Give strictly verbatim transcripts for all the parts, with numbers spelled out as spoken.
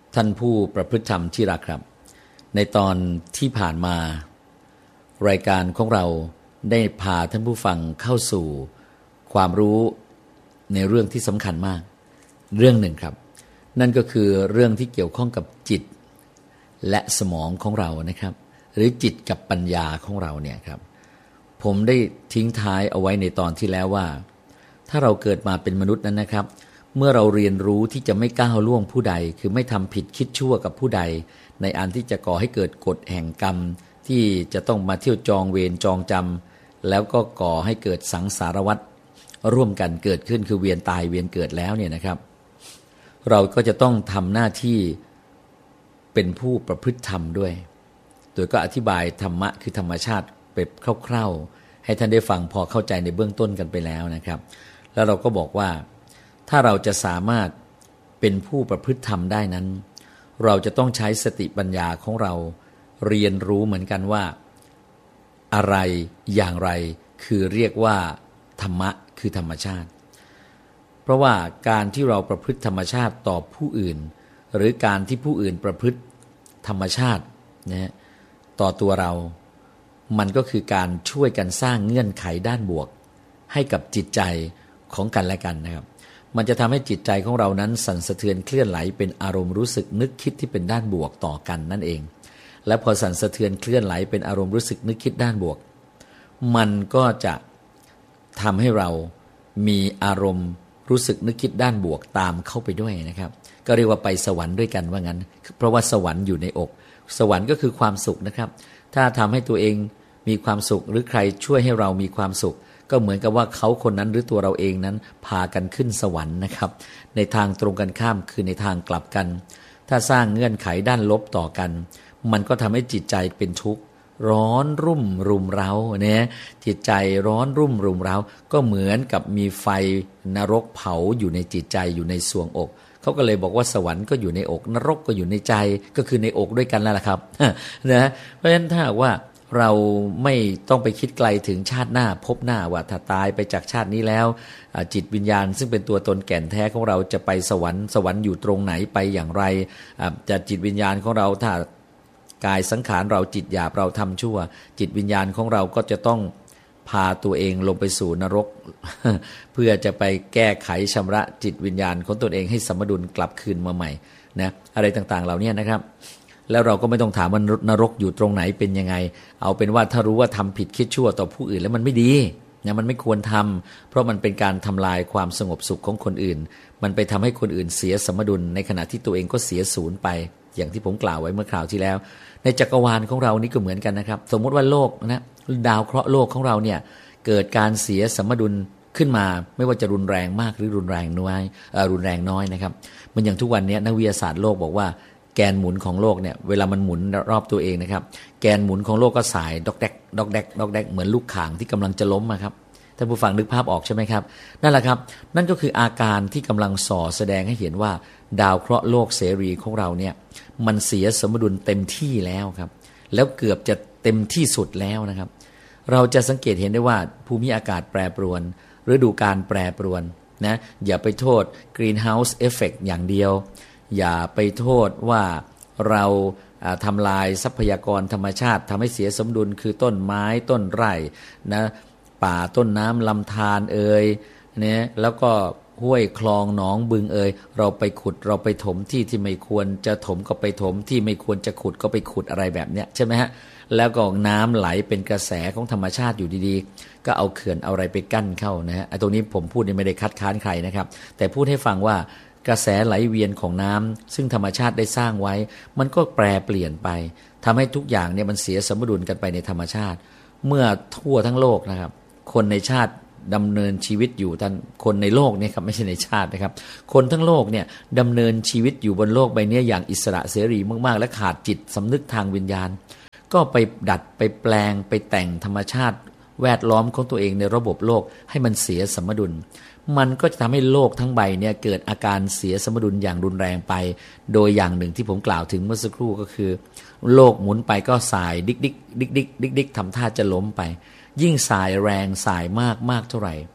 ท่านผู้ประพฤติธรรมที่รักครับในตอนที่ผ่านมารายการของเราได้พาท่านผู้ฟังเข้าสู่ความรู้ในเรื่องที่สำคัญมากเรื่องหนึ่งครับนั่นก็คือเรื่องที่เกี่ยวข้องกับจิตและสมองของเรานะครับหรือจิตกับปัญญาของเราเนี่ยครับผมได้ทิ้งท้ายเอาไว้ในตอนที่แล้วว่าถ้าเราเกิดมาเป็นมนุษย์นั้นนะครับเมื่อเราเรียนรู้ที่จะไม่ก้าวล่วงผู้ใดคือไม่ทำผิดคิดชั่วกับผู้ใดในอันที่จะก่อให้เกิดกฎแห่งกรรมที่จะต้องมาเที่ยวจองเวรจองจำแล้วก็ก่อให้เกิดสังสารวัฏร่วมกันเกิดขึ้นคือเวียนตายเวียนเกิดแล้วเนี่ยนะครับเราก็จะต้องทำหน้าที่เป็นผู้ประพฤติธรรมด้วยโดยก็อธิบายธรรมะคือธรรมชาติเป็นคร่าวๆให้ท่านได้ฟังพอเข้าใจในเบื้องต้นกันไปแล้วนะครับแล้วเราก็บอกว่าถ้าเราจะสามารถเป็นผู้ประพฤติธรรมได้นั้นเราจะต้องใช้สติปัญญาของเราเรียนรู้เหมือนกันว่าอะไรอย่างไรคือเรียกว่าธรรมะคือธรรมชาติเพราะว่าการที่เราประพฤติธรรมชาติต่อผู้อื่นหรือการที่ผู้อื่นประพฤติธรรมชาตินะต่อตัวเรามันก็คือการช่วยกันสร้างเงื่อนไขด้านบวกให้กับจิตใจของกันและกันนะครับมันจะทำให้จิตใจของเรานั้นสั่นสะเทือนเคลื่อนไหลเป็นอารมณ์รู้สึกนึกคิดที่เป็นด้านบวกต่อกันนั่นเองและพอสั่นสะเทือนเคลื่อนไหลเป็นอารมณ์รู้สึกนึกคิดด้านบวกมันก็จะทำให้เรามีอารมณ์รู้สึกนึกคิดด้านบวกตามเข้าไปด้วยนะครับก็เรียกว่าไปสวรรค์ด้วยกันว่างั้นเพราะว่าสวรรค์อยู่ในอกสวรรค์ก็คือความสุขนะครับถ้าทำให้ตัวเองมีความสุขหรือใครช่วยให้เรามีความสุขก็เหมือนกับว่าเขาคนนั้นหรือตัวเราเองนั้นพากันขึ้นสวรรค์นะครับในทางตรงกันข้ามคือในทางกลับกันถ้าสร้างเงื่อนไขด้านลบต่อกันมันก็ทำให้จิตใจเป็นทุกข์ร้อนรุ่มรุมเร้าเนี่ยจิตใจร้อนรุ่มรุมเร้าก็เหมือนกับมีไฟนรกเผาอยู่ในจิตใจอยู่ในสวงอกเขาก็เลยบอกว่าสวรรค์ก็อยู่ในอกนรกก็อยู่ในใจก็คือในอกด้วยกันแล้วล่ะครับนะเพราะฉะนั้นถ้าว่าเราไม่ต้องไปคิดไกลถึงชาติหน้าพบหน้าว่าถ้าตายไปจากชาตินี้แล้วจิตวิญญาณซึ่งเป็นตัวตนแก่นแท้ของเราจะไปสวรรค์สวรรค์อยู่ตรงไหนไปอย่างไรจะจิตวิญญาณของเราถ้ากายสังขารเราจิตหยาบเราทำชั่วจิตวิญญาณของเราก็จะต้องพาตัวเองลงไปสู่นรก เพื่อจะไปแก้ไขชำระจิตวิญญาณของตนเองให้สมดุลกลับคืนมาใหม่นะอะไรต่างๆเหล่านี้นะครับแล้วเราก็ไม่ต้องถามว่านรกอยู่ตรงไหนเป็นยังไงเอาเป็นว่าถ้ารู้ว่าทำผิดคิดชั่วต่อผู้อื่นแล้วมันไม่ดีนะมันไม่ควรทำเพราะมันเป็นการทำลายความสงบสุขของคนอื่นมันไปทำให้คนอื่นเสียสมดุลในขณะที่ตัวเองก็เสียศูนย์ไปอย่างที่ผมกล่าวไว้เมื่อคราวที่แล้วในจักรวาลของเรานี่ก็เหมือนกันนะครับสมมติว่าโลกนะดาวเคราะห์โลกของเราเนี่ยเกิดการเสียสมดุลขึ้นมาไม่ว่าจะรุนแรงมากหรือรุนแรงน้อยเอ่อรุนแรงน้อยนะครับมันอย่างทุกวันนี้นักวิทยาศาสตร์โลกบอกว่าแกนหมุนของโลกเนี่ยเวลามันหมุนรอบตัวเองนะครับแกนหมุนของโลกก็สายดอกแดกดอกแดกดอกแดกเหมือนลูกข่างที่กำลังจะล้มอะครับท่านผู้ฟังนึกภาพออกใช่ไหมครับนั่นแหละครับนั่นก็คืออาการที่กำลังส่อแสดงให้เห็นว่าดาวเคราะห์โลกเสรีของเราเนี่ยมันเสียสมดุลเต็มที่แล้วครับแล้วเกือบจะเต็มที่สุดแล้วนะครับเราจะสังเกตเห็นได้ว่าภูมิอากาศแปรปรวนฤดูกาลแปรปรวนนะอย่าไปโทษ Greenhouse Effect อย่างเดียวอย่าไปโทษว่าเราทำลายทรัพยากรธรรมชาติทำให้เสียสมดุลคือต้นไม้ต้นไร่นะป่าต้นน้ำลำธารเอ่ยเนี่ยแล้วก็ห้วยคลองหนองบึงเอ่ยเราไปขุดเราไปถมที่ที่ไม่ควรจะถมก็ไปถมที่ไม่ควรจะขุดก็ไปขุดอะไรแบบเนี้ยใช่ไหมฮะแล้วก็น้ำไหลเป็นกระแสของธรรมชาติอยู่ดีๆก็เอาเขื่อนเอาอะไรไปกั้นเข้านะฮะไอ้ตรงนี้ผมพูดนี่ไม่ได้คัดค้านใครนะครับแต่พูดให้ฟังว่ากระแสไหลเวียนของน้ำซึ่งธรรมชาติได้สร้างไว้มันก็แปรเปลี่ยนไปทำให้ทุกอย่างเนี่ยมันเสียสมดุลกันไปในธรรมชาติเมื่อทั่วทั้งโลกนะครับคนในชาติดำเนินชีวิตอยู่ท่านคนในโลกเนี่ยครับไม่ใช่ในชาตินะครับคนทั้งโลกเนี่ยดำเนินชีวิตอยู่บนโลกใบนี้อย่างอิสระเสรีมากๆและขาดจิตสำนึกทางวิญญาณก็ไปดัดไปแปลงไปแต่งธรรมชาติแวดล้อมของตัวเองในระบบโลกให้มันเสียสมดุลมันก็จะทำให้โลกทั้งใบเนี่ยเกิดอาการเสียสมดุลอย่างรุนแรงไปโดยอย่างหนึ่งที่ผมกล่าวถึงเมื่อสักครู่ก็คือโลกหมุนไปก็สายดิกดิกดิกดิกดิกดิกทำท่าจะล้มไปยิ่งสายแรงสายมากมากเท่าไหร่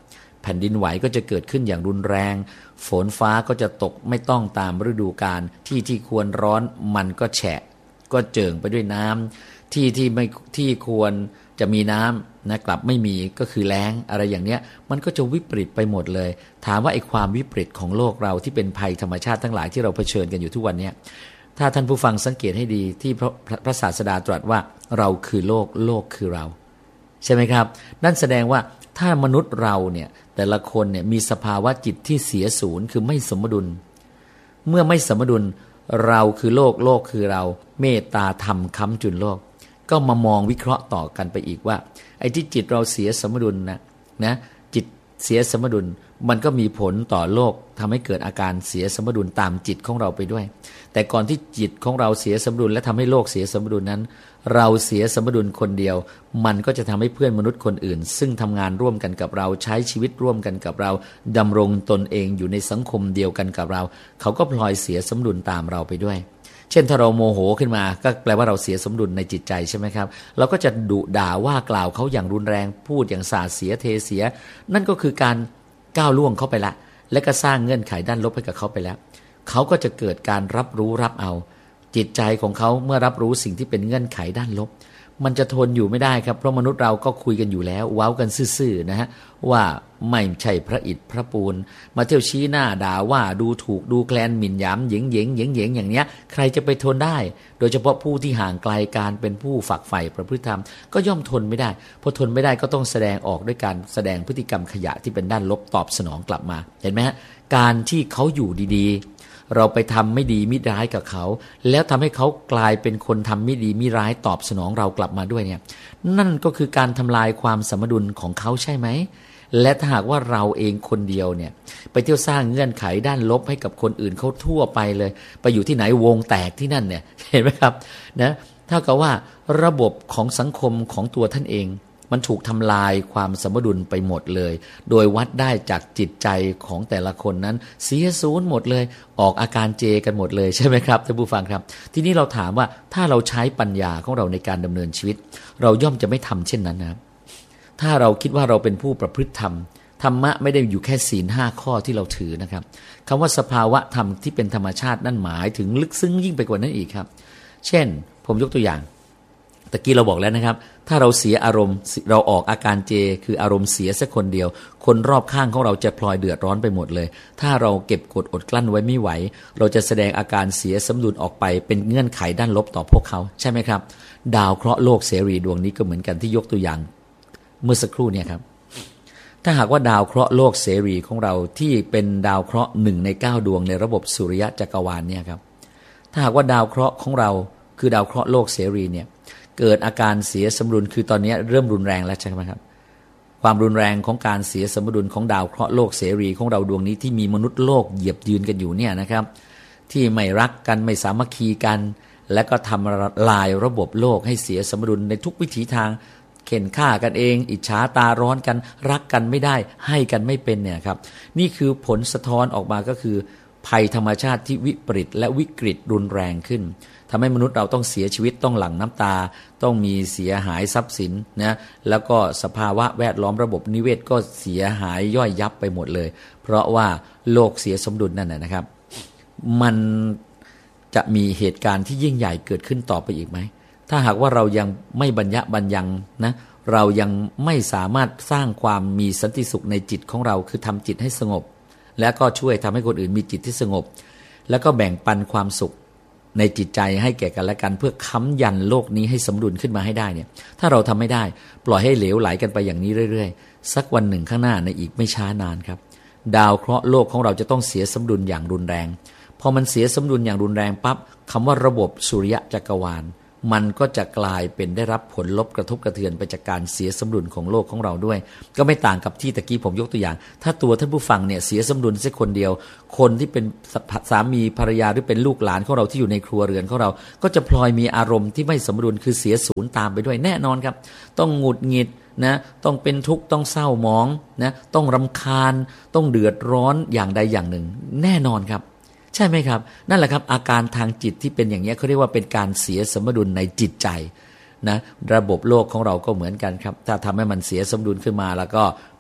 แผ่นดินไหวก็จะเกิดขึ้นอย่างรุนแรงฝนฟ้าก็จะตกไม่ต้องตามฤดูกาลที่ที่ควรร้อนมันก็แฉะก็เจิ่งไปด้วยน้ำที่ที่ไม่ที่ควรจะมีน้ำนะกลับไม่มีก็คือแล้งอะไรอย่างเนี้ยมันก็จะวิปริตไปหมดเลยถามว่าไอ้ความวิปริตของโลกเราที่เป็นภัยธรรมชาติทั้งหลายที่เราเผชิญกันอยู่ทุกวันนี้ถ้าท่านผู้ฟังสังเกตให้ดีที่พระพระศาสดาตรัสว่าเราคือโลกโลกคือเราใช่ไหมครับนั่นแสดงว่าถ้ามนุษย์เราเนี่ยแต่ละคนเนี่ยมีสภาวะจิตที่เสียศูนย์คือไม่สมดุลเมื่อไม่สมดุลเราคือโลกโลกคือเราเมตตาธรรมค้ำจุนโลกก็มามองวิเคราะห์ต่อกันไปอีกว่าไอ้ที่จิตเราเสียสมดุลนะนะจิตเสียสมดุลมันก็มีผลต่อโลกทำให้เกิดอาการเสียสมดุลตามจิตของเราไปด้วยแต่ก่อนที่จิตของเราเสียสมดุลและทำให้โลกเสียสมดุลนั้นเราเสียสมดุลคนเดียวมันก็จะทำให้เพื่อนมนุษย์คนอื่นซึ่งทำงานร่วมกันกับเราใช้ชีวิตร่วมกันกับเราดำรงตนเองอยู่ในสังคมเดียวกันกับเราเขาก็พลอยเสียสมดุลตามเราไปด้วยเช่นถ้าเราโมโหขึ้นมาก็แปลว่าเราเสียสมดุลในจิตใจใช่ไหมครับเราก็จะดุด่าว่ากล่าวเขาอย่างรุนแรงพูดอย่างสาดเสียเทเสียนั่นก็คือการก้าวล่วงเข้าไปละและก็สร้างเงื่อนไขด้านลบให้กับเขาไปแล้วเขาก็จะเกิดการรับรู้รับเอาจิตใจของเขาเมื่อรับรู้สิ่งที่เป็นเงื่อนไขด้านลบมันจะทนอยู่ไม่ได้ครับเพราะมนุษย์เราก็คุยกันอยู่แล้วเว้ากันซื่อๆนะฮะว่าไม่ใช่พระอิฐพระปูนมาเที่ยวชี้หน้าด่าว่าดูถูกดูแคลนหมิ่นหยามเหยงเหยงเหยงเหยงอย่างเนี้ยใครจะไปทนได้โดยเฉพาะผู้ที่ห่างไกลการเป็นผู้ฝักใฝ่ประพฤติธรรมก็ย่อมทนไม่ได้พอทนไม่ได้ก็ต้องแสดงออกด้วยการแสดงพฤติกรรมขยะที่เป็นด้านลบตอบสนองกลับมาเห็นไหมฮะการที่เขาอยู่ดีๆเราไปทำไม่ดีมิร้ายกับเขาแล้วทำให้เขากลายเป็นคนทำไม่ดีมิร้ายตอบสนองเรากลับมาด้วยเนี่ยนั่นก็คือการทำลายความสมดุลของเขาใช่ไหมและถ้าหากว่าเราเองคนเดียวเนี่ยไปเที่ยวสร้างเงื่อนไขด้านลบให้กับคนอื่นเขาทั่วไปเลยไปอยู่ที่ไหนวงแตกที่นั่นเนี่ยเห็นไหมครับนะเท่ากับว่าระบบของสังคมของตัวท่านเองมันถูกทำลายความสมดุลไปหมดเลยโดยวัดได้จากจิตใจของแต่ละคนนั้นเสียศูนย์หมดเลยออกอาการเจกันหมดเลยใช่ไหมครับท่านผู้ฟังครับทีนี้เราถามว่าถ้าเราใช้ปัญญาของเราในการดำเนินชีวิตเราย่อมจะไม่ทำเช่นนั้นนะครับถ้าเราคิดว่าเราเป็นผู้ประพฤติธรรมธรรมะไม่ได้อยู่แค่ศีลห้าข้อที่เราถือนะครับคำว่าสภาวะธรรมที่เป็นธรรมชาตินั่นหมายถึงลึกซึ้งยิ่งไปกว่านั้นอีกครับเช่นผมยกตัวอย่างตะกี้เราบอกแล้วนะครับถ้าเราเสียอารมณ์เราออกอาการเจคืออารมณ์เสียสักคนเดียวคนรอบข้างของเราจะพลอยเดือดร้อนไปหมดเลยถ้าเราเก็บกดอดกลั้นไว้ไม่ไหวเราจะแสดงอาการเสียสมดุลออกไปเป็นเงื่อนไขด้านลบต่อพวกเขาใช่ไหมครับดาวเคราะห์โลกเสรีดวงนี้ก็เหมือนกันที่ยกตัวอย่างเมื่อสักครู่เนี่ยครับถ้าหากว่าดาวเคราะห์โลกเสรีของเราที่เป็นดาวเคราะห์หนึ่งในเก้าดวงในระบบสุริยะจักรวาลเนี่ยครับถ้าหากว่าดาวเคราะห์ของเราคือดาวเคราะห์โลกเสรีเนี่ยเกิดอาการเสียสมดุลคือตอนนี้เริ่มรุนแรงแล้วใช่ไหมครับความรุนแรงของการเสียสมดุลของดาวเคราะห์โลกเสรีของเราดวงนี้ที่มีมนุษย์โลกเหยียบยืนกันอยู่เนี่ยนะครับที่ไม่รักกันไม่สามัคคีกันและก็ทำลายระบบโลกให้เสียสมดุลในทุกวิถีทางเข็นฆ่ากันเองอิจฉาตาร้อนกันรักกันไม่ได้ให้กันไม่เป็นเนี่ยครับนี่คือผลสะท้อนออกมาก็คือภัยธรรมชาติที่วิปริตและวิกฤตรุนแรงขึ้นทำให้มนุษย์เราต้องเสียชีวิตต้องหลั่งน้ำตาต้องมีเสียหายทรัพย์สินนะแล้วก็สภาวะแวดล้อมระบบนิเวศก็เสียหายย่อยยับไปหมดเลยเพราะว่าโลกเสียสมดุลนั่นนะครับมันจะมีเหตุการณ์ที่ยิ่งใหญ่เกิดขึ้นต่อไปอีกไหมถ้าหากว่าเรายังไม่บรรยะบรรยังนะเรายังไม่สามารถสร้างความมีสันติสุขในจิตของเราคือทำจิตให้สงบและก็ช่วยทำให้คนอื่นมีจิตที่สงบแล้วก็แบ่งปันความสุขในจิตใจให้แก่กันและกันเพื่อค้ำยันโลกนี้ให้สมดุลขึ้นมาให้ได้เนี่ยถ้าเราทำไม่ได้ปล่อยให้เหลวไหลกันไปอย่างนี้เรื่อยๆสักวันหนึ่งข้างหน้าในอีกไม่ช้านานครับดาวเคราะห์โลกของเราจะต้องเสียสมดุลอย่างรุนแรงพอมันเสียสมดุลอย่างรุนแรงปั๊บคำว่าระบบสุริยะจักรวาลมันก็จะกลายเป็นได้รับผลลบกระทบกระเทือนไปจากการเสียสมดุลของโลกของเราด้วยก็ไม่ต่างกับที่ตะกี้ผมยกตัวอย่างถ้าตัวท่านผู้ฟังเนี่ยเสียสมดุลสักคนเดียวคนที่เป็นสามีภรรยาหรือเป็นลูกหลานของเราที่อยู่ในครัวเรือนของเราก็จะพลอยมีอารมณ์ที่ไม่สมดุลคือเสียศูนย์ตามไปด้วยแน่นอนครับต้องหงุดหงิดนะต้องเป็นทุกข์ต้องเศร้าหมองนะต้องรำคาญต้องเดือดร้อนอย่างใดอย่างหนึ่งแน่นอนครับใช่ไหมครับนั่นแหละครับอาการทางจิตที่เป็นอย่างนี้เขาเรียกว่าเป็นการเสียสมดุลในจิตใจนะระบบโลกของเราก็เหมือนกันครับถ้าทำให้มันเสียสมดุลขึ้นมาแล้วก็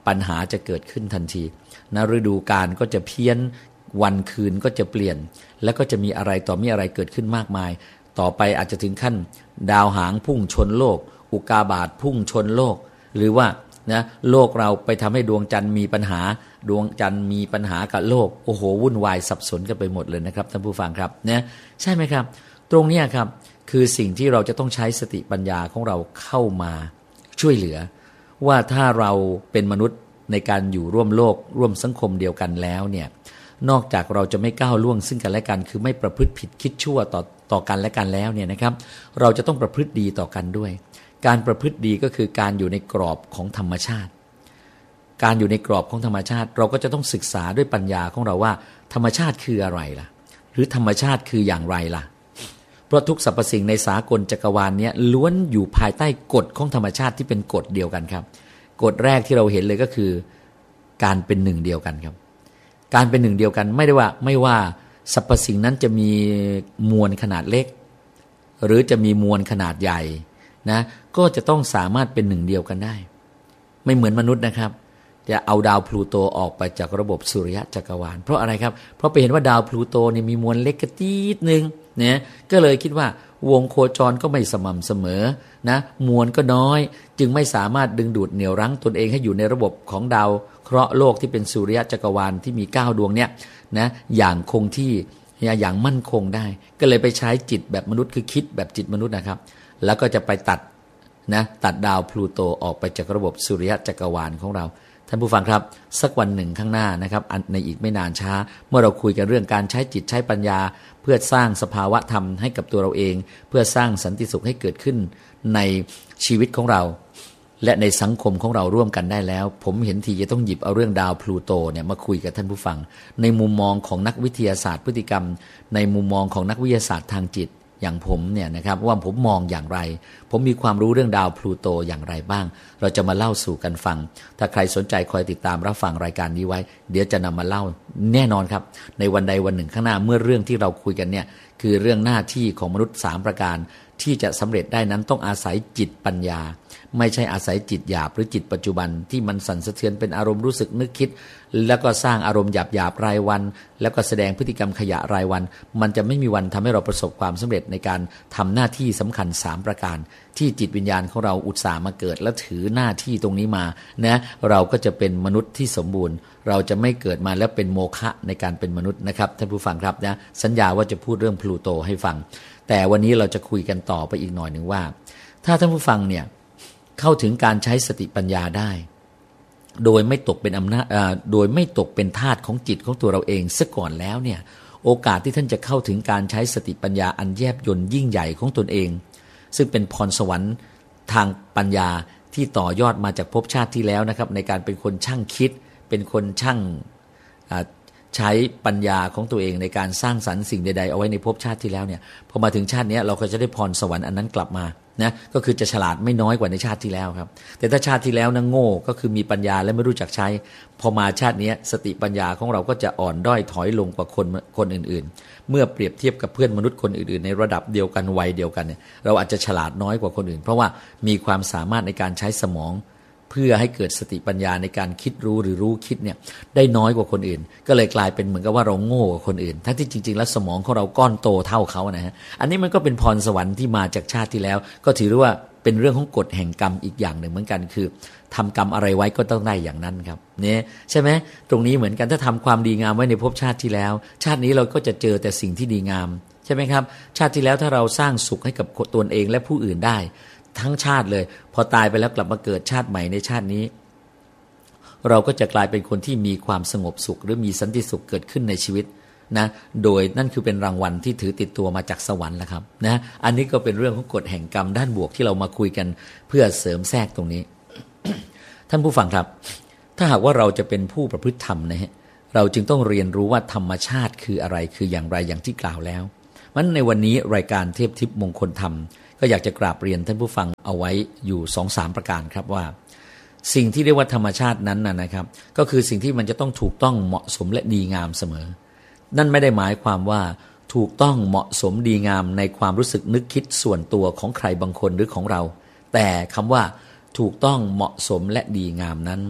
ปัญหาจะเกิดขึ้นทันทีนะฤดูกาลก็จะเพี้ยนวันคืนก็จะเปลี่ยนแล้วก็จะมีอะไรต่อมีอะไรเกิดขึ้นมากมายต่อไปอาจจะถึงขั้นดาวหางพุ่งชนโลกอุกาบาตพุ่งชนโลกหรือว่านะโลกเราไปทำให้ดวงจันทร์มีปัญหาดวงจันทร์มีปัญหากับโลกโอ้โหวุ่นวายสับสนกันไปหมดเลยนะครับท่านผู้ฟังครับนะใช่ไหมครับตรงนี้ครับคือสิ่งที่เราจะต้องใช้สติปัญญาของเราเข้ามาช่วยเหลือว่าถ้าเราเป็นมนุษย์ในการอยู่ร่วมโลกร่วมสังคมเดียวกันแล้วเนี่ยนอกจากเราจะไม่ก้าวล่วงซึ่งกันและกันคือไม่ประพฤติผิดคิดชั่วต่อต่อกันและกันแล้วเนี่ยนะครับเราจะต้องประพฤติดีต่อกันด้วยการประพฤติดีก็คือการอยู่ในกรอบของธรรมชาติการอยู่ในกรอบของธรรมชาติเราก็จะต้องศึกษาด้วยปัญญาของเราว่าธรรมชาติคืออะไรล่ะหรือธรรมชาติคืออย่างไรล่ะเพราะทุกสรรพสิ่งในสากลจักรวาลนี้ล้วนอยู่ภายใต้กฎของธรรมชาติที่เป็นกฎเดียวกันครับกฎแรกที่เราเห็นเลยก็คือการเป็นหนึ่งเดียวกันครับการเป็นหนึ่งเดียวกันไม่ได้ว่าไม่ว่าสรรพสิ่งนั้นจะมีมวลขนาดเล็กหรือจะมีมวลขนาดใหญ่นะก็จะต้องสามารถเป็นหนึ่งเดียวกันได้ไม่เหมือนมนุษย์นะครับจะเอาดาวพลูโตออกไปจากระบบสุริยะจักรวาลเพราะอะไรครับเพราะไปเห็นว่าดาวพลูโตเนี่ยมีมวลเล็กกระตีดนึงเนี่ยก็เลยคิดว่าวงโคจรก็ไม่สม่ำเสมอนะมวลก็น้อยจึงไม่สามารถดึงดูดเหนี่ยวรั้งตนเองให้อยู่ในระบบของดาวเคราะห์โลกที่เป็นสุริยะจักรวาลที่มีเก้าดวงเนี่ยนะอย่างคงที่อย่างมั่นคงได้ก็เลยไปใช้จิตแบบมนุษย์คือคิดแบบจิตมนุษย์นะครับแล้วก็จะไปตัดนะตัดดาวพลูโตออกไปจากระบบสุริยะจักรวาลของเราท่านผู้ฟังครับสักวันหนึ่งข้างหน้านะครับในอีกไม่นานช้าเมื่อเราคุยกันเรื่องการใช้จิตใช้ปัญญาเพื่อสร้างสภาวะธรรมให้กับตัวเราเองเพื่อสร้างสันติสุขให้เกิดขึ้นในชีวิตของเราและในสังคมของเราร่วมกันได้แล้วผมเห็นทีจะต้องหยิบเอาเรื่องดาวพลูโตเนี่ยมาคุยกับท่านผู้ฟังในมุมมองของนักวิทยาศาสตร์พฤติกรรมในมุมมองของนักวิทยาศาสตร์ทางจิตอย่างผมเนี่ยนะครับว่าผมมองอย่างไรผมมีความรู้เรื่องดาวพลูโตอย่างไรบ้างเราจะมาเล่าสู่กันฟังถ้าใครสนใจคอยติดตามรับฟังรายการนี้ไว้เดี๋ยวจะนำมาเล่าแน่นอนครับในวันใดวันหนึ่งข้างหน้าเมื่อเรื่องที่เราคุยกันเนี่ยคือเรื่องหน้าที่ของมนุษย์สามประการที่จะสำเร็จได้นั้นต้องอาศัยจิตปัญญาไม่ใช่อาศัยจิตหยาบหรือจิตปัจจุบันที่มันสั่นสะเทือนเป็นอารมณ์รู้สึกนึกคิดแล้วก็สร้างอารมณ์หยาบหยาบรายวันแล้วก็แสดงพฤติกรรมขยะรายวันมันจะไม่มีวันทำให้เราประสบความสำเร็จในการทำหน้าที่สำคัญสามประการที่จิตวิญญาณของเราอุตส่าห์มาเกิดและถือหน้าที่ตรงนี้มานะเราก็จะเป็นมนุษย์ที่สมบูรณ์เราจะไม่เกิดมาแล้วเป็นโมฆะในการเป็นมนุษย์นะครับท่านผู้ฟังครับนะสัญญาว่าจะพูดเรื่องพลูโตให้ฟังแต่วันนี้เราจะคุยกันต่อไปอีกหน่อยหนึ่งว่าถ้าท่านผู้ฟังเนี่ยเข้าถึงการใช้สติปัญญาได้โดยไม่ตกเป็นอำนาจโดยไม่ตกเป็นทาสของจิตของตัวเราเองซะก่อนแล้วเนี่ยโอกาสที่ท่านจะเข้าถึงการใช้สติปัญญาอันแยบยลยิ่งใหญ่ของตนเองซึ่งเป็นพรสวรรค์ทางปัญญาที่ต่อยอดมาจากภพชาติที่แล้วนะครับในการเป็นคนช่างคิดเป็นคนช่างใช้ปัญญาของตัวเองในการสร้างสรรค์สิ่งใดๆเอาไว้ในภพชาติที่แล้วเนี่ยพอมาถึงชาตินี้เราก็จะได้พรสวรรค์อันนั้นกลับมานะก็คือจะฉลาดไม่น้อยกว่าในชาติที่แล้วครับแต่ถ้าชาติที่แล้วนะโง่ก็คือมีปัญญาและไม่รู้จักใช้พอมาชาตินี้สติปัญญาของเราก็จะอ่อนด้อยถอยลงกว่าคนคนอื่นๆเมื่อเปรียบเทียบกับเพื่อนมนุษย์คนอื่นๆในระดับเดียวกันวัยเดียวกันเนี่ยเราอาจจะฉลาดน้อยกว่าคนอื่นเพราะว่ามีความสามารถในการใช้สมองเพื่อให้เกิดสติปัญญาในการคิดรู้หรือรู้คิดเนี่ยได้น้อยกว่าคนอื่นก็เลยกลายเป็นเหมือนกับว่าเราโง่กว่าคนอื่นทั้งที่จริงๆแล้วสมองของเราก้อนโตเท่าเขานะฮะอันนี้มันก็เป็นพรสวรรค์ที่มาจากชาติที่แล้วก็ถือว่าเป็นเรื่องของกฎแห่งกรรมอีกอย่างหนึ่งเหมือนกันคือทำกรรมอะไรไว้ก็ต้องได้อย่างนั้นครับเนี่ยใช่ไหมตรงนี้เหมือนกันถ้าทำความดีงามไว้ในภพชาติที่แล้วชาตินี้เราก็จะเจอแต่สิ่งที่ดีงามใช่ไหมครับชาติที่แล้วถ้าเราสร้างสุขให้กับตนเองและผู้อื่นได้ทั้งชาติเลยพอตายไปแล้วกลับมาเกิดชาติใหม่ในชาตินี้เราก็จะกลายเป็นคนที่มีความสงบสุขหรือมีสันติสุขเกิดขึ้นในชีวิตนะโดยนั่นคือเป็นรางวัลที่ถือติดตัวมาจากสวรรค์แหละครับนะอันนี้ก็เป็นเรื่องของกฎแห่งกรรมด้านบวกที่เรามาคุยกันเพื่อเสริมแทรกตรงนี้ ท่านผู้ฟังครับถ้าหากว่าเราจะเป็นผู้ประพฤติธรรมนะฮะเราจึงต้องเรียนรู้ว่าธรรมชาติคืออะไรคืออย่างไรอย่างที่กล่าวแล้วมันในวันนี้รายการเทพทิพย์มงคลธรรมก็อยากจะกราบเรียนท่านผู้ฟังเอาไว้อยู่ สองสาม ประการครับว่าสิ่งที่เรียกว่าธรรมชาตินั้นนะนะครับก็คือสิ่งที่มันจะต้องถูกต้องเหมาะสมและดีงามเสมอนั่นไม่ได้หมายความว่าถูกต้องเหมาะสมดีงามในความรู้สึกนึกคิดส่วนตัวของใครบางคนหรือของเราแต่คำว่าถูกต้องเหมาะสมและดีงามนั้น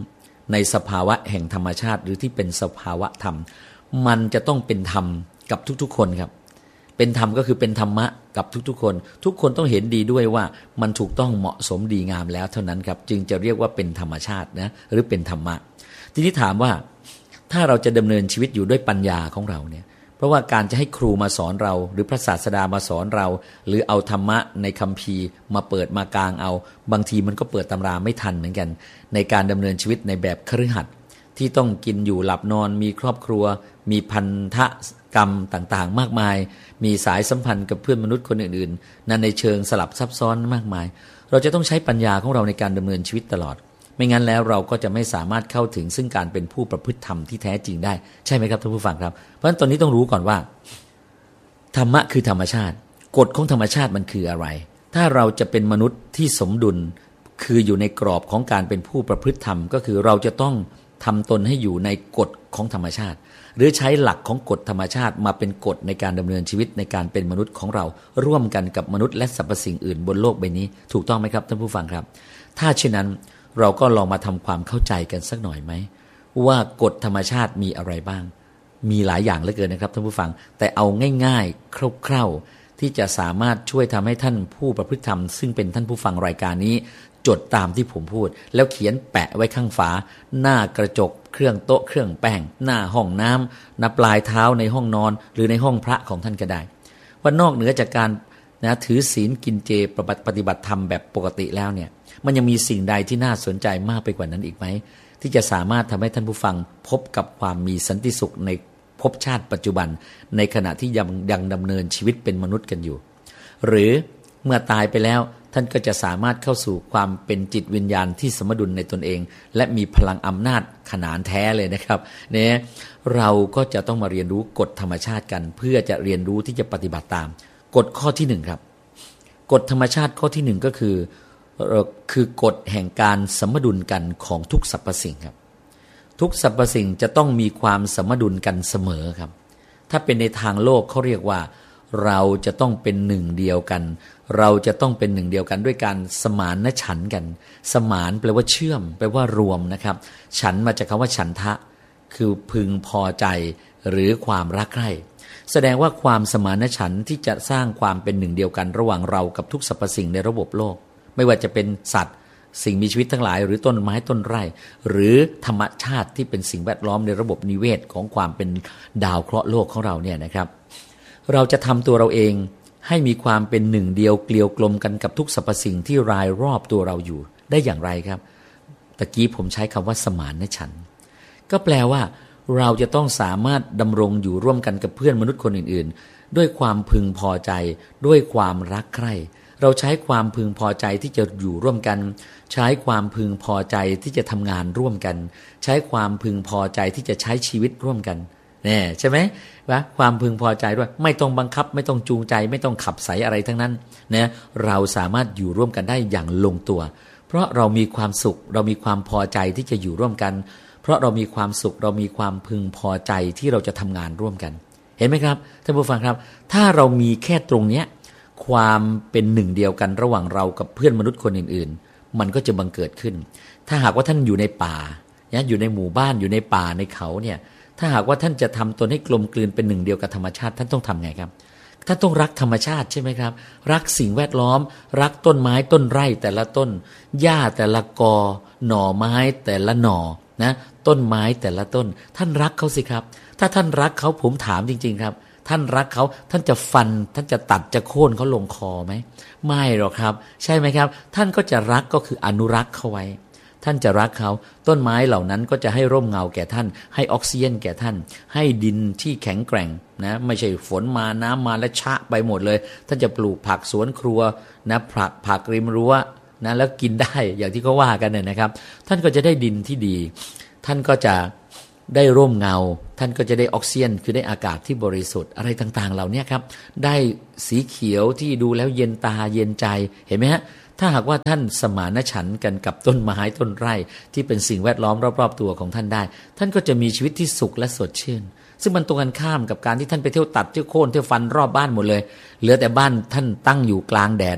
ในสภาวะแห่งธรรมชาติหรือที่เป็นสภาวะธรรมมันจะต้องเป็นธรรมกับทุกๆคนครับเป็นธรรมก็คือเป็นธรรมะกับทุกๆคนทุกคนต้องเห็นดีด้วยว่ามันถูกต้องเหมาะสมดีงามแล้วเท่านั้นครับจึงจะเรียกว่าเป็นธรรมชาตินะหรือเป็นธรรมะทีนี้ถามว่าถ้าเราจะดำเนินชีวิตอยู่ด้วยปัญญาของเราเนี่ยเพราะว่าการจะให้ครูมาสอนเราหรือพระศาสดามาสอนเราหรือเอาธรรมะในคัมภีร์มาเปิดมากลางเอาบางทีมันก็เปิดตำราไม่ทันเหมือนกันในการดำเนินชีวิตในแบบคฤหัสถ์ที่ต้องกินอยู่หลับนอนมีครอบครัวมีพันธกรรมต่างๆมากมายมีสายสัมพันธ์กับเพื่อนมนุษย์คนอื่นๆนั้นในเชิงสลับซับซ้อนมากมายเราจะต้องใช้ปัญญาของเราในการดำเนินชีวิตตลอดไม่งั้นแล้วเราก็จะไม่สามารถเข้าถึงซึ่งการเป็นผู้ประพฤติธรรมที่แท้จริงได้ใช่ไหมครับท่านผู้ฟังครับเพราะฉะนั้นตอนนี้ต้องรู้ก่อนว่าธรรมะคือธรรมชาติกฎของธรรมชาติมันคืออะไรถ้าเราจะเป็นมนุษย์ที่สมดุลคืออยู่ในกรอบของการเป็นผู้ประพฤติธรรมก็คือเราจะต้องทำตนให้อยู่ในกฎของธรรมชาติหรือใช้หลักของกฎธรรมชาติมาเป็นกฎในการดำเนินชีวิตในการเป็นมนุษย์ของเราร่วมกันกับมนุษย์และสรรพสิ่งอื่นบนโลกใบนี้ถูกต้องไหมครับท่านผู้ฟังครับถ้าเช่นนั้นเราก็ลองมาทำความเข้าใจกันสักหน่อยไหมว่ากฎธรรมชาติมีอะไรบ้างมีหลายอย่างเหลือเกินนะครับท่านผู้ฟังแต่เอาง่ายๆคร่าวๆที่จะสามารถช่วยทำให้ท่านผู้ประพฤติธรรมซึ่งเป็นท่านผู้ฟังรายการนี้จดตามที่ผมพูดแล้วเขียนแปะไว้ข้างฝาหน้ากระจกเครื่องโต๊ะเครื่องแป้งหน้าห้องน้ำณปลายเท้าในห้องนอนหรือในห้องพระของท่านก็ได้ว่านอกเหนือจากการนะถือศีลกินเจปฏิบัติธรรมแบบปกติแล้วเนี่ยมันยังมีสิ่งใดที่น่าสนใจมากไปกว่านั้นอีกไหมที่จะสามารถทำให้ท่านผู้ฟังพบกับความมีสันติสุขในภพชาติปัจจุบันในขณะที่ยังยังดำเนินชีวิตเป็นมนุษย์กันอยู่หรือเมื่อตายไปแล้วท่านก็จะสามารถเข้าสู่ความเป็นจิตวิญญาณที่สมดุลในตนเองและมีพลังอำนาจขนานแท้เลยนะครับเนี่ยเราก็จะต้องมาเรียนรู้กฎธรรมชาติกันเพื่อจะเรียนรู้ที่จะปฏิบัติตามกฎข้อที่หนึ่งครับกฎธรรมชาติข้อที่หนึ่งก็คือคือกฎแห่งการสมดุลกันของทุกสรรพสิ่งครับทุกสรรพสิ่งจะต้องมีความสมดุลกันเสมอครับถ้าเป็นในทางโลกเขาเรียกว่าเราจะต้องเป็นหนึ่งเดียวกันเราจะต้องเป็นหนึ่งเดียวกันด้วยการสมานฉันท์กันสมานแปลว่าเชื่อมแปลว่ารวมนะครับฉันมาจากคำว่าฉันทะคือพึงพอใจหรือความรักใคร่แสดงว่าความสมานฉันท์ที่จะสร้างความเป็นหนึ่งเดียวกันระหว่างเรากับทุกสรรพสิ่งในระบบโลกไม่ว่าจะเป็นสัตว์สิ่งมีชีวิตทั้งหลายหรือต้นไม้ต้นไร่หรือธรรมชาติที่เป็นสิ่งแวดล้อมในระบบนิเวศของความเป็นดาวเคราะห์โลกของเราเนี่ยนะครับเราจะทำตัวเราเองให้มีความเป็นหนึ่งเดียวเกลียวกลมกันกับทุกสรรพสิ่งที่รายรอบตัวเราอยู่ได้อย่างไรครับตะกี้ผมใช้คำว่าสมานฉันท์ก็แปลว่าเราจะต้องสามารถดำรงอยู่ร่วมกันกับเพื่อนมนุษย์คนอื่นๆด้วยความพึงพอใจด้วยความรักใคร่เราใช้ความพึงพอใจที่จะอยู่ร่วมกันใช้ความพึงพอใจที่จะทำงานร่วมกันใช้ความพึงพอใจที่จะใช้ชีวิตร่วมกันเนี่ยใช่ไหมวะความพึงพอใจด้วยไม่ต้องบังคับไม่ต้องจูงใจไม่ต้องขับไสอะไรทั้งนั้นนะเราสามารถอยู่ร่วมกันได้อย่างลงตัวเพราะเรามีความสุขเรามีความพอใจที่จะอยู่ร่วมกันเพราะเรามีความสุขเรามีความพึงพอใจที่เราจะทำงานร่วมกันเห็นไหมครับท่านผู้ฟังครับถ้าเรามีแค่ตรงเนี้ยความเป็นหนึ่งเดียวกันระหว่างเรากับเพื่อนมนุษย์คนอื่นๆมันก็จะบังเกิดขึ้นถ้าหากว่าท่านอยู่ในป่าเนี่ยอยู่ในหมู่บ้านอยู่ในป่าในเขาเนี่ยถ้าหากว่าท่านจะทำตนให้กลมกลืนเป็นหนึ่งเดียวกับธรรมชาติท่านต้องทำไงครับท่านต้องรักธรรมชาติใช่ไหมครับรักสิ่งแวดล้อมรักต้นไม้ต้นไร่แต่ละต้นหญ้าแต่ละกอหน่อไม้แต่ละหน่อนะต้นไม้แต่ละต้นท่านรักเขาสิครับถ้าท่านรักเขาผมถามจริงๆครับท่านรักเขาท่านจะฟันท่านจะตัดจะโค่นเขาลงคอไหมไม่หรอกครับใช่ไหมครับท่านก็จะรักก็คืออนุรักษ์เขาไว้ท่านจะรักเขาต้นไม้เหล่านั้นก็จะให้ร่มเงาแก่ท่านให้ออกซิเจนแก่ท่านให้ดินที่แข็งแกร่งนะไม่ใช่ฝนมาน้ำมาและชะไปหมดเลยท่านจะปลูกผักสวนครัวนะผักผักริมรั้วนะแล้วกินได้อย่างที่เขาว่ากันเนี่ยนะครับท่านก็จะได้ดินที่ดีท่านก็จะได้ร่มเงาท่านก็จะได้ออกซิเจนคือได้อากาศที่บริสุทธิ์อะไรต่างๆเหล่านี้ครับได้สีเขียวที่ดูแล้วเย็นตาเย็นใจเห็นไหมฮะถ้าหากว่าท่านสมานฉันท์กันกับต้นไม้ต้นไร่ที่เป็นสิ่งแวดล้อมรอบๆตัวของท่านได้ท่านก็จะมีชีวิตที่สุขและสดชื่นซึ่งมันตรงกันข้ามกับการที่ท่านไปเที่ยวตัดเที่ยวโค่นเที่ยวฟันรอบบ้านหมดเลยเหลือแต่บ้านท่านตั้งอยู่กลางแดด